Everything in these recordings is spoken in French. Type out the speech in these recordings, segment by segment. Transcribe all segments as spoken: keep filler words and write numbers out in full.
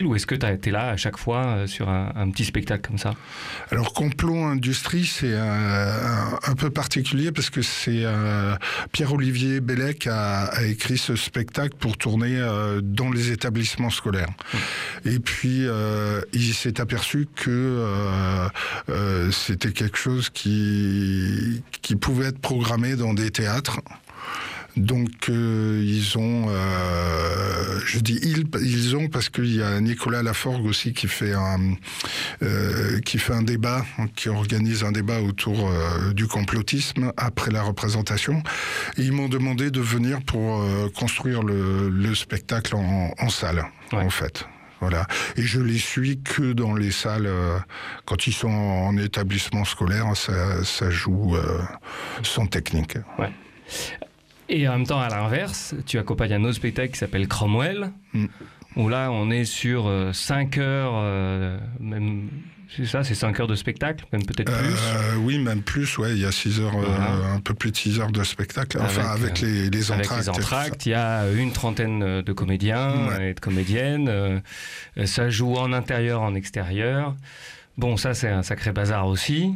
ou est-ce que tu as été là à chaque fois euh, sur un, un petit spectacle comme ça? Alors Complot Industrie, c'est un, un, un peu particulier parce que c'est euh, Pierre-Olivier Bellec a, a écrit ce spectacle pour tourner euh, dans les établissements scolaires. Mmh. Et puis euh, il s'est aperçu que euh, euh, c'était quelque chose qui, qui pouvait être programmé dans des théâtres. Donc euh, ils ont, euh, je dis ils, ils ont parce qu'il y a Nicolas Laforgue aussi qui fait un, euh, qui fait un débat, qui organise un débat autour euh, du complotisme après la représentation. Et ils m'ont demandé de venir pour euh, construire le, le spectacle en, en salle, ouais. en fait. Voilà. Et je les suis que dans les salles, euh, quand ils sont en établissement scolaire, ça, ça joue euh, sans technique. Ouais. Et en même temps, à l'inverse, tu accompagnes un autre spectacle qui s'appelle Cromwell, mm. où là, on est sur euh, cinq heures, euh, même, c'est ça, c'est cinq heures de spectacle, même peut-être plus. Euh, oui, même plus, ouais, il y a six heures, voilà. euh, un peu plus de six heures de spectacle, enfin, avec, avec les, les entractes. Avec les entractes, il y a une trentaine de comédiens ouais. et de comédiennes, euh, ça joue en intérieur, en extérieur. Bon, ça, c'est un sacré bazar aussi.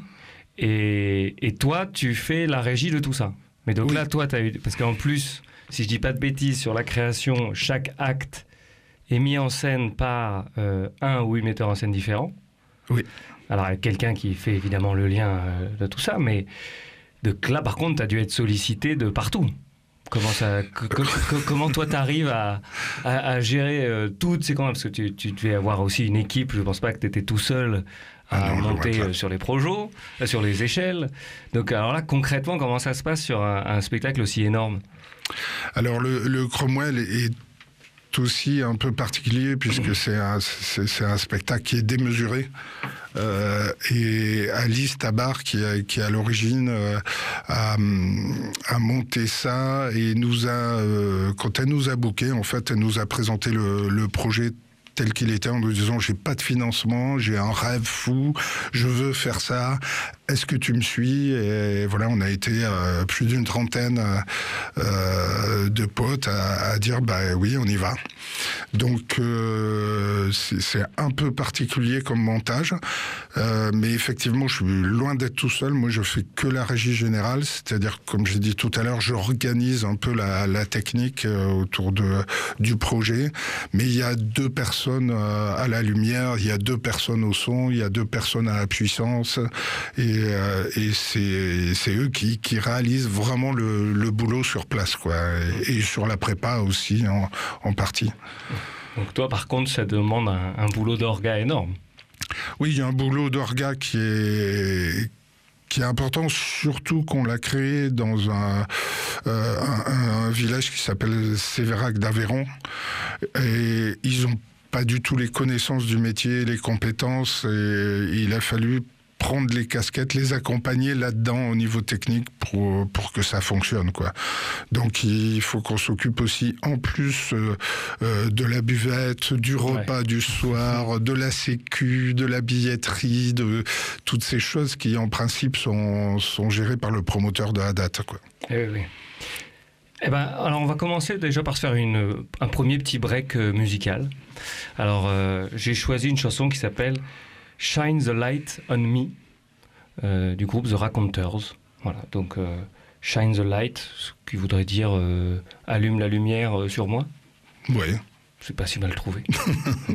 Et, et toi, tu fais la régie de tout ça. Mais donc oui. là, toi, tu as eu... Parce qu'en plus, si je dis pas de bêtises, sur la création, chaque acte est mis en scène par euh, un ou une metteur en scène différent. Oui. Alors, avec quelqu'un qui fait évidemment le lien euh, de tout ça, mais donc là, par contre, tu as dû être sollicité de partout. Comment, ça, que, que, comment toi, tu arrives à, à, à gérer euh, toutes ces commandes? Parce que tu, tu devais avoir aussi une équipe, je ne pense pas que tu étais tout seul à ah non, monter euh, sur les projets, euh, sur les échelles. Donc, alors là, concrètement, comment ça se passe sur un, un spectacle aussi énorme? Alors, le, le Cromwell est aussi un peu particulier puisque c'est un, c'est, c'est un spectacle qui est démesuré. Euh, et Alice Tabar, qui, a, qui à l'origine euh, a, a monté ça et nous a, euh, quand elle nous a booké, en fait, elle nous a présenté le, le projet tel qu'il était en nous disant j'ai pas de financement, j'ai un rêve fou, je veux faire ça, est-ce que tu me suis? Et voilà, on a été euh, plus d'une trentaine euh, de potes à, à dire bah oui, on y va. Donc euh, c'est, c'est un peu particulier comme montage, euh, mais effectivement je suis loin d'être tout seul. Moi je fais que la régie générale, c'est-à-dire comme j'ai dit tout à l'heure, j'organise un peu la, la technique euh, autour de du projet, mais il y a deux personnes à la lumière, il y a deux personnes au son, il y a deux personnes à la puissance, et, euh, et c'est, c'est eux qui, qui réalisent vraiment le, le boulot sur place, quoi, et, et sur la prépa aussi en, en partie. Donc toi, par contre, ça demande un, un boulot d'orga énorme. Oui, il y a un boulot d'orga qui est qui est important, surtout qu'on l'a créé dans un, euh, un, un village qui s'appelle Sévérac d'Aveyron, et ils ont pas du tout les connaissances du métier, les compétences, et il a fallu prendre les casquettes, les accompagner là-dedans au niveau technique pour, pour que ça fonctionne, quoi. Donc il faut qu'on s'occupe aussi, en plus euh, euh, de la buvette, du repas ouais. du soir, de la sécu, de la billetterie, de toutes ces choses qui en principe sont, sont gérées par le promoteur de la date, quoi. Eh oui. Eh ben, alors on va commencer déjà par se faire une, un premier petit break euh, musical. Alors euh, j'ai choisi une chanson qui s'appelle Shine the Light on Me euh, du groupe The Raconteurs. Voilà, donc euh, Shine the Light, ce qui voudrait dire euh, allume la lumière euh, sur moi. Oui. C'est pas si mal trouvé.